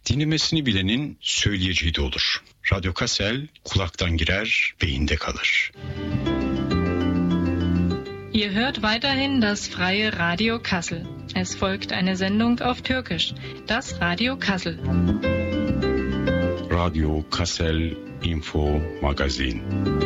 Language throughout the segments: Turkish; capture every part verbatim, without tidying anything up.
Dinlemesini bilenin söyleyeceği de olur. Radyo Kassel kulaktan girer, beyinde kalır. Ihr hört weiterhin das freie Radio Kassel. Es folgt eine Sendung auf Türkisch, das Radio Kassel. Radio Kassel Info Magazin.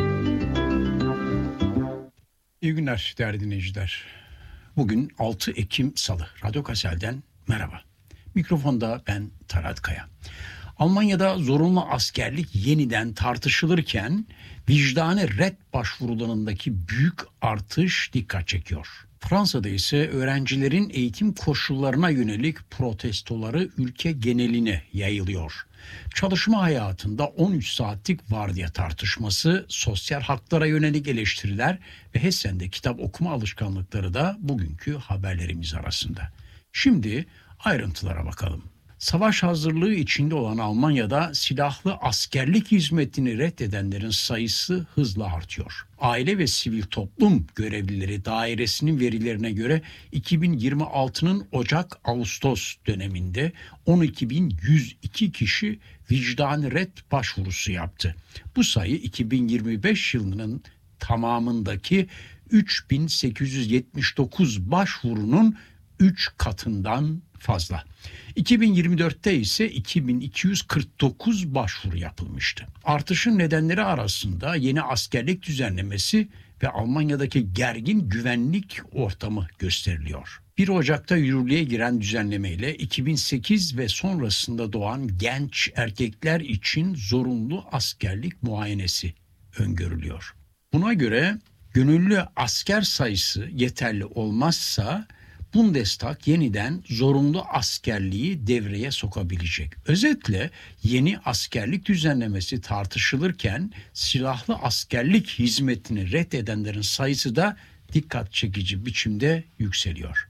İyi günler değerli dinleyiciler. Bugün altı Ekim Salı. Radyo Kassel'den merhaba. Mikrofonda ben Talat Kaya. Almanya'da zorunlu askerlik yeniden tartışılırken vicdani ret başvurularındaki büyük artış dikkat çekiyor. Fransa'da ise öğrencilerin eğitim koşullarına yönelik protestoları ülke geneline yayılıyor. Çalışma hayatında on üç saatlik vardiya tartışması, sosyal haklara yönelik eleştiriler ve Hessen'de kitap okuma alışkanlıkları da bugünkü haberlerimiz arasında. Şimdi ayrıntılara bakalım. Savaş hazırlığı içinde olan Almanya'da silahlı askerlik hizmetini reddedenlerin sayısı hızla artıyor. Aile ve Sivil Toplum Görevlileri Dairesi'nin verilerine göre iki bin yirmi altının Ocak-Ağustos döneminde on iki bin yüz iki kişi vicdani red başvurusu yaptı. Bu sayı iki bin yirmi beş yılının tamamındaki üç bin sekiz yüz yetmiş dokuz başvurunun üç katından fazla. iki bin yirmi dörtte ise iki bin iki yüz kırk dokuz başvuru yapılmıştı. Artışın nedenleri arasında yeni askerlik düzenlemesi ve Almanya'daki gergin güvenlik ortamı gösteriliyor. bir Ocak'ta yürürlüğe giren düzenlemeyle iki bin sekiz ve sonrasında doğan genç erkekler için zorunlu askerlik muayenesi öngörülüyor. Buna göre gönüllü asker sayısı yeterli olmazsa Bundestag yeniden zorunlu askerliği devreye sokabilecek. Özetle yeni askerlik düzenlemesi tartışılırken silahlı askerlik hizmetini reddedenlerin sayısı da dikkat çekici biçimde yükseliyor.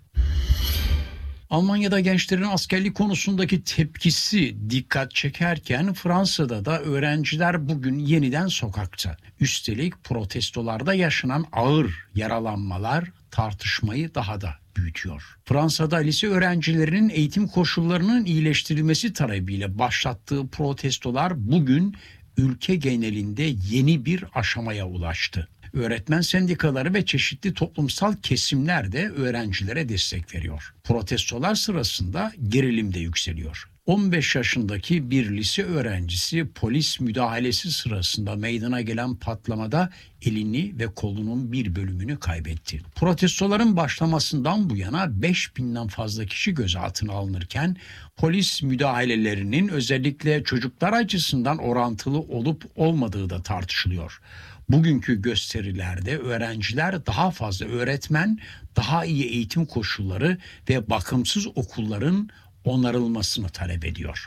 Almanya'da gençlerin askerlik konusundaki tepkisi dikkat çekerken Fransa'da da öğrenciler bugün yeniden sokakta. Üstelik protestolarda yaşanan ağır yaralanmalar tartışmayı daha da büyütüyor. Fransa'da lise öğrencilerinin eğitim koşullarının iyileştirilmesi talebiyle başlattığı protestolar bugün ülke genelinde yeni bir aşamaya ulaştı. Öğretmen sendikaları ve çeşitli toplumsal kesimler de öğrencilere destek veriyor. Protestolar sırasında gerilim de yükseliyor. on beş yaşındaki bir lise öğrencisi polis müdahalesi sırasında meydana gelen patlamada elini ve kolunun bir bölümünü kaybetti. Protestoların başlamasından bu yana beş binden fazla kişi gözaltına alınırken polis müdahalelerinin özellikle çocuklar açısından orantılı olup olmadığı da tartışılıyor. Bugünkü gösterilerde öğrenciler daha fazla öğretmen, daha iyi eğitim koşulları ve bakımsız okulların onarılmasını talep ediyor.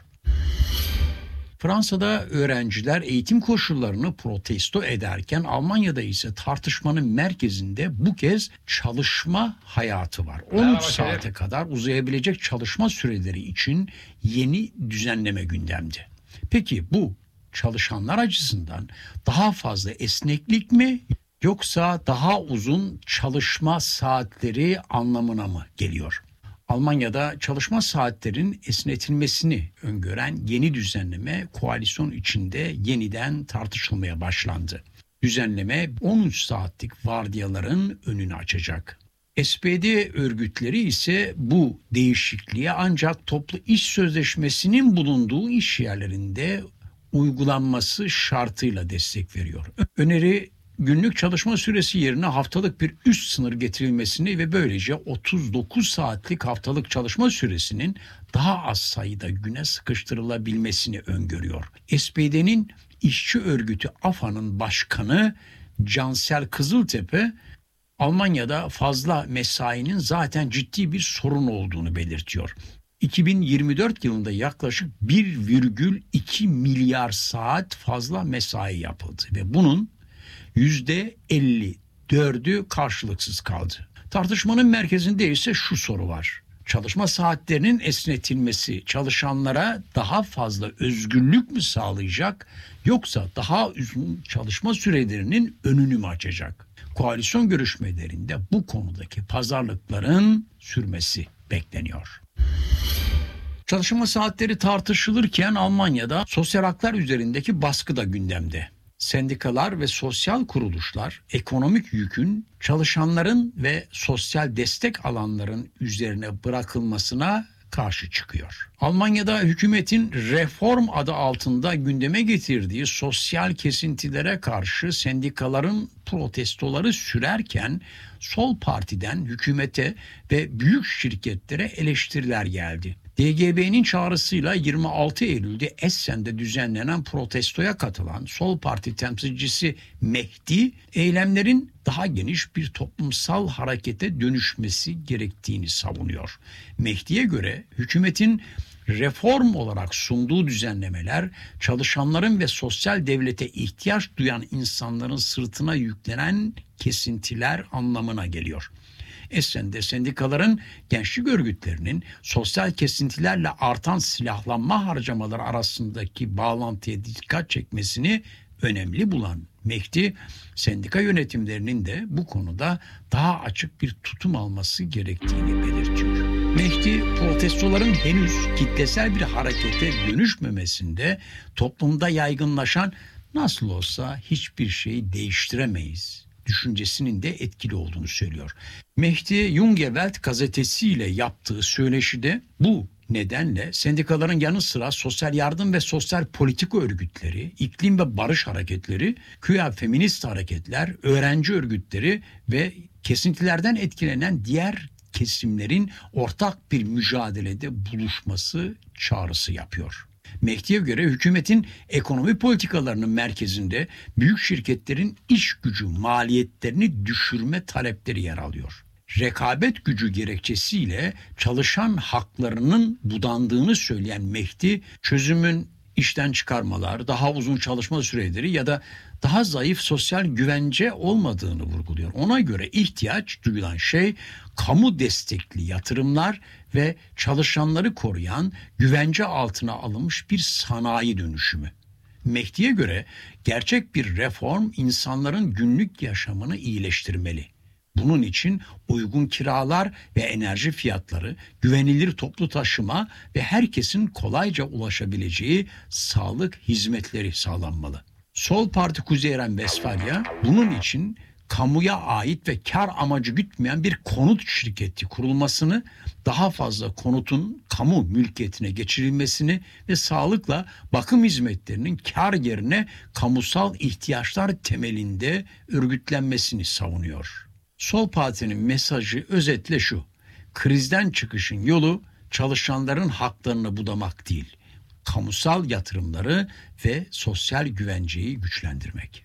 Fransa'da öğrenciler eğitim koşullarını protesto ederken Almanya'da ise tartışmanın merkezinde bu kez çalışma hayatı var. on üç saate kadar uzayabilecek çalışma süreleri için yeni düzenleme gündemde. Peki bu çalışanlar açısından daha fazla esneklik mi yoksa daha uzun çalışma saatleri anlamına mı geliyor? Almanya'da çalışma saatlerinin esnetilmesini öngören yeni düzenleme koalisyon içinde yeniden tartışılmaya başlandı. Düzenleme on üç saatlik vardiyaların önünü açacak. S P D örgütleri ise bu değişikliğe ancak toplu iş sözleşmesinin bulunduğu iş yerlerinde uygulanması şartıyla destek veriyor. Öneri günlük çalışma süresi yerine haftalık bir üst sınır getirilmesini ve böylece otuz dokuz saatlik haftalık çalışma süresinin daha az sayıda güne sıkıştırılabilmesini öngörüyor. S P D'nin işçi örgütü A F A'nın başkanı Cansel Kızıltepe, Almanya'da fazla mesainin zaten ciddi bir sorun olduğunu belirtiyor. iki bin yirmi dört yılında yaklaşık bir virgül iki milyar saat fazla mesai yapıldı ve bunun yüzde elli dördü karşılıksız kaldı. Tartışmanın merkezinde ise şu soru var. Çalışma saatlerinin esnetilmesi çalışanlara daha fazla özgürlük mü sağlayacak yoksa daha uzun çalışma sürelerinin önünü mü açacak? Koalisyon görüşmelerinde bu konudaki pazarlıkların sürmesi bekleniyor. Çalışma saatleri tartışılırken Almanya'da sosyal haklar üzerindeki baskı da gündemde. Sendikalar ve sosyal kuruluşlar ekonomik yükün çalışanların ve sosyal destek alanların üzerine bırakılmasına karşı çıkıyor. Almanya'da hükümetin reform adı altında gündeme getirdiği sosyal kesintilere karşı sendikaların protestoları sürerken sol partiden hükümete ve büyük şirketlere eleştiriler geldi. D G B'nin çağrısıyla yirmi altı Eylül'de Essen'de düzenlenen protestoya katılan sol parti temsilcisi Mehdi, eylemlerin daha geniş bir toplumsal harekete dönüşmesi gerektiğini savunuyor. Mehdi'ye göre hükümetin reform olarak sunduğu düzenlemeler çalışanların ve sosyal devlete ihtiyaç duyan insanların sırtına yüklenen kesintiler anlamına geliyor. Essen'de sendikaların, gençlik örgütlerinin sosyal kesintilerle artan silahlanma harcamaları arasındaki bağlantıya dikkat çekmesini önemli bulan Mehdi, sendika yönetimlerinin de bu konuda daha açık bir tutum alması gerektiğini belirtiyor. Mehdi, protestoların henüz kitlesel bir harekete dönüşmemesinde toplumda yaygınlaşan "nasıl olsa hiçbir şeyi değiştiremeyiz" düşüncesinin de etkili olduğunu söylüyor. Mehdi, Junge Welt gazetesiyle yaptığı söyleşide bu nedenle sendikaların yanı sıra sosyal yardım ve sosyal politika örgütleri, iklim ve barış hareketleri, queer feminist hareketler, öğrenci örgütleri ve kesintilerden etkilenen diğer kesimlerin ortak bir mücadelede buluşması çağrısı yapıyor. Mehdi'ye göre hükümetin ekonomi politikalarının merkezinde büyük şirketlerin iş gücü maliyetlerini düşürme talepleri yer alıyor. Rekabet gücü gerekçesiyle çalışan haklarının budandığını söyleyen Mehdi, çözümün işten çıkarmalar, daha uzun çalışma süreleri ya da daha zayıf sosyal güvence olmadığını vurguluyor. Ona göre ihtiyaç duyulan şey kamu destekli yatırımlar ve çalışanları koruyan, güvence altına alınmış bir sanayi dönüşümü. Mehdi'ye göre gerçek bir reform insanların günlük yaşamını iyileştirmeli. Bunun için uygun kiralar ve enerji fiyatları, güvenilir toplu taşıma ve herkesin kolayca ulaşabileceği sağlık hizmetleri sağlanmalı. Sol Parti Kuzey Ren-Vestfalya bunun için kamuya ait ve kar amacı gütmeyen bir konut şirketi kurulmasını, daha fazla konutun kamu mülkiyetine geçirilmesini ve sağlıkla bakım hizmetlerinin kar yerine kamusal ihtiyaçlar temelinde örgütlenmesini savunuyor. Sol Parti'nin mesajı özetle şu: krizden çıkışın yolu çalışanların haklarını budamak değil, kamusal yatırımları ve sosyal güvenceyi güçlendirmek.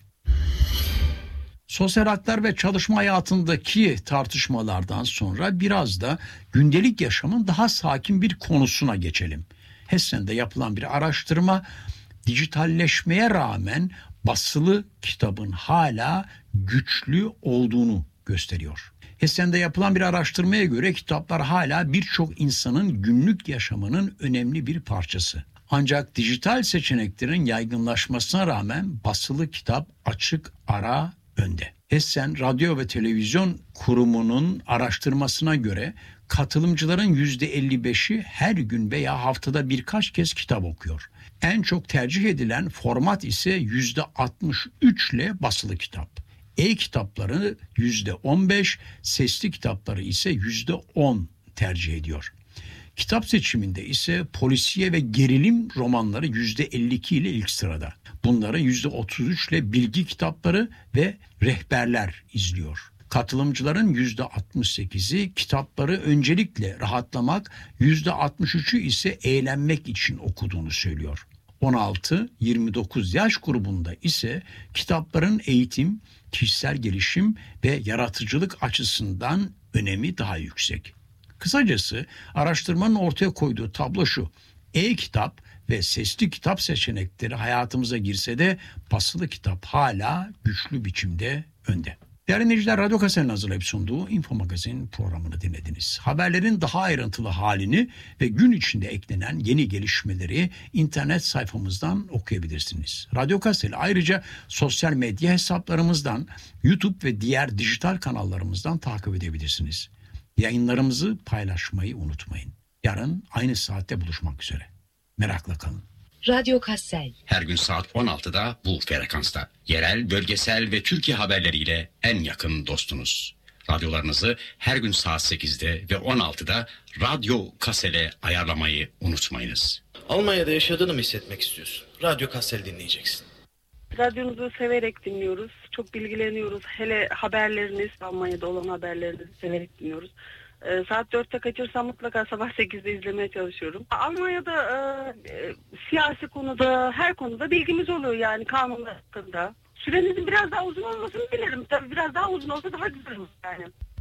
Sosyal haklar ve çalışma hayatındaki tartışmalardan sonra biraz da gündelik yaşamın daha sakin bir konusuna geçelim. Hessen'de yapılan bir araştırma, dijitalleşmeye rağmen basılı kitabın hala güçlü olduğunu gösteriyor. Hessen'de yapılan bir araştırmaya göre kitaplar hala birçok insanın günlük yaşamının önemli bir parçası. Ancak dijital seçeneklerin yaygınlaşmasına rağmen basılı kitap açık ara önde. Hessen Radyo ve Televizyon Kurumu'nun araştırmasına göre katılımcıların yüzde elli beşi her gün veya haftada birkaç kez kitap okuyor. En çok tercih edilen format ise yüzde altmış üç ile basılı kitap. E-kitapları yüzde on beş, sesli kitapları ise yüzde on tercih ediyor. Kitap seçiminde ise polisiye ve gerilim romanları yüzde elli iki ile ilk sırada. Bunları yüzde otuz üç ile bilgi kitapları ve rehberler izliyor. Katılımcıların yüzde altmış sekizi kitapları öncelikle rahatlamak, yüzde altmış üçü ise eğlenmek için okuduğunu söylüyor. on altı yirmi dokuz yaş grubunda ise kitapların eğitim, kişisel gelişim ve yaratıcılık açısından önemi daha yüksek. Kısacası araştırmanın ortaya koyduğu tablo şu: e-kitap ve sesli kitap seçenekleri hayatımıza girse de basılı kitap hala güçlü biçimde önde. Değerli dinleyiciler, Radyo Kassel'in hazırlayıp sunduğu Info Magazin programını dinlediniz. Haberlerin daha ayrıntılı halini ve gün içinde eklenen yeni gelişmeleri internet sayfamızdan okuyabilirsiniz. Radyo Kassel ayrıca sosyal medya hesaplarımızdan, YouTube ve diğer dijital kanallarımızdan takip edebilirsiniz. Yayınlarımızı paylaşmayı unutmayın. Yarın aynı saatte buluşmak üzere. Merakla kalın. Radyo Kassel. Her gün saat on altıda bu frekansta. Yerel, bölgesel ve Türkiye haberleriyle en yakın dostunuz. Radyolarınızı her gün saat sekizde ve on altıda Radyo Kassel'e ayarlamayı unutmayınız. Almanya'da yaşadığını mı hissetmek istiyorsun? Radyo Kassel dinleyeceksin. Radyonuzu severek dinliyoruz. Çok bilgileniyoruz. Hele haberleriniz, Almanya'da olan haberlerinizi severek dinliyoruz. Ee, saat dörtte kaçırsam mutlaka sabah sekizde izlemeye çalışıyorum. Almanya'da e, e, siyasi konuda, her konuda bilgimiz oluyor yani kanunlar hakkında. Sürenizin biraz daha uzun olmasını dilerim. Tabii biraz daha uzun olsa daha güzel olur yani.